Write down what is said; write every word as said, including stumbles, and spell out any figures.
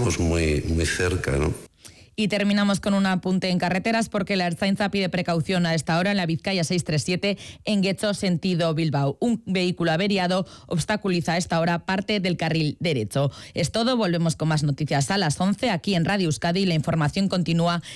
estamos muy, muy cerca, ¿no? Y terminamos con un apunte en carreteras porque la Ertzaintza pide precaución a esta hora en la Vizcaya seiscientos treinta y siete en Guecho, sentido Bilbao. Un vehículo averiado obstaculiza a esta hora parte del carril derecho. Es todo, volvemos con más noticias a las once aquí en Radio Euskadi. La información continúa